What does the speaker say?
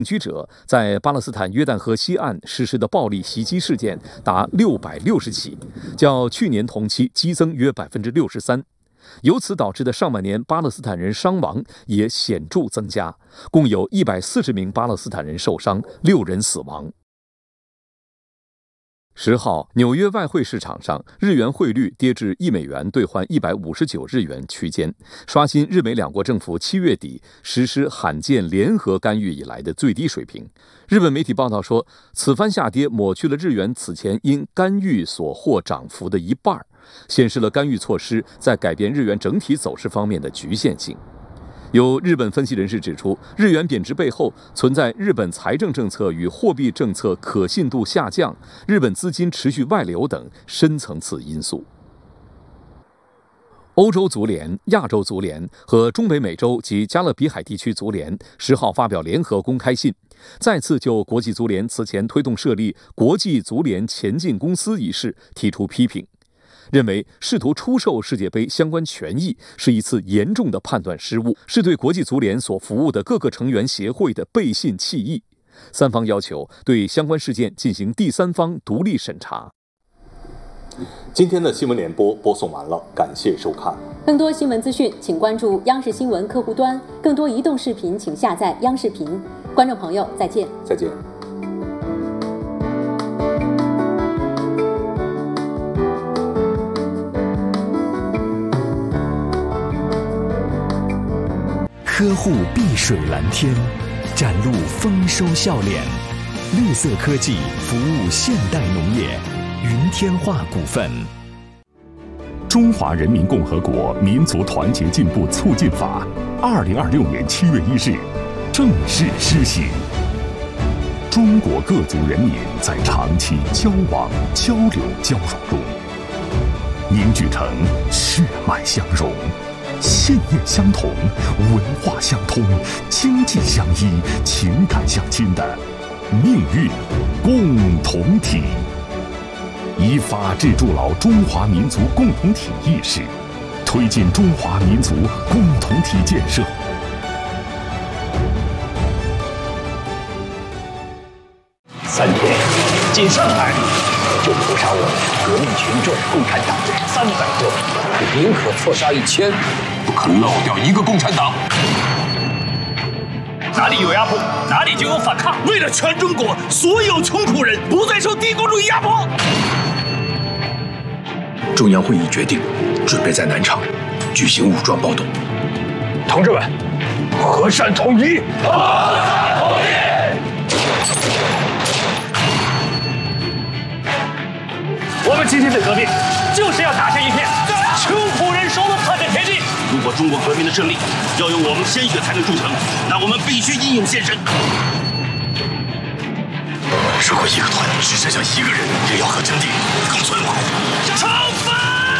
居者在巴勒斯坦约旦河西岸实施的暴力袭击事件达660起，较去年同期激增约63%。由此导致的上半年巴勒斯坦人伤亡也显著增加，共有140名巴勒斯坦人受伤，6人死亡。10号，纽约外汇市场上，日元汇率跌至1美元兑换159日元区间，刷新日美两国政府7月底实施罕见联合干预以来的最低水平。日本媒体报道说，此番下跌抹去了日元此前因干预所获涨幅的一半，显示了干预措施在改变日元整体走势方面的局限性。有日本分析人士指出，日元贬值背后存在日本财政政策与货币政策可信度下降、日本资金持续外流等深层次因素。欧洲足联、亚洲足联和中北美洲及加勒比海地区足联10号发表联合公开信，再次就国际足联此前推动设立国际足联前进公司一事提出批评，认为试图出售世界杯相关权益是一次严重的判断失误，是对国际足联所服务的各个成员协会的背信弃义。三方要求对相关事件进行第三方独立审查。 今天的新闻联播播送完了，感谢收看。 更多新闻资讯，请关注央视新闻客户端；更多移动视频，请下载央视频。观众朋友，再见。 再见。 呵护碧水蓝天，展露丰收笑脸。绿色科技服务现代农业。云天化股份。中华人民共和国民族团结进步促进法，2026年7月1日正式施行。中国各族人民在长期交往、交流、交融中，凝聚成血脉相融、信念相同、文化相通、经济相依、情感相亲的命运共同体。以法治筑牢中华民族共同体意识，推进中华民族共同体建设。 3天进上海就屠杀我们革命群众共产党300多名，宁可错杀1000，不可漏掉一个共产党。哪里有压迫，哪里就有反抗。为了全中国所有穷苦人不再受帝国主义压迫。中央会议决定，准备在南昌举行武装暴动。同志们，和善统一！和善统一！我们今天的革命，就是要打下一片穷苦人手的破产田地。如果中国革命的胜利要用我们鲜血才能铸成，那我们必须英勇献身。如果一个团只剩下一个人，也要和阵地共存亡。冲锋！